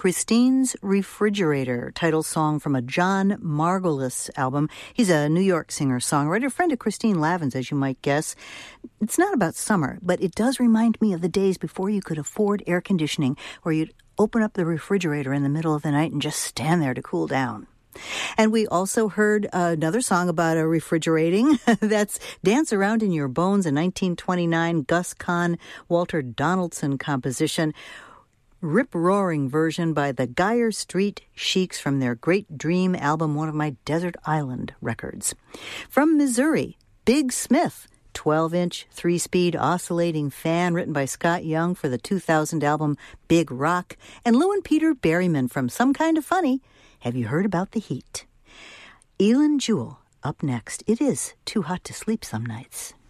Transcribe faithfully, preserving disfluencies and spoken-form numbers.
Christine's Refrigerator, title song from a John Margolis album. He's a New York singer-songwriter, friend of Christine Lavin's, as you might guess. It's not about summer, but it does remind me of the days before you could afford air conditioning, where you'd open up the refrigerator in the middle of the night and just stand there to cool down. And we also heard another song about a refrigerating. That's Dance Around in Your Bones, a nineteen twenty-nine Gus Kahn, Walter Donaldson composition. Rip-roaring version by the Geyer Street Sheiks from their Great Dream album, one of my Desert Island records. From Missouri, Big Smith, twelve-inch, three-speed oscillating fan written by Scott Young for the two thousand album Big Rock. And Lou and Peter Berryman from Some Kind of Funny, Have You Heard About the Heat? Elin Jewell up next. It is too hot to sleep some nights.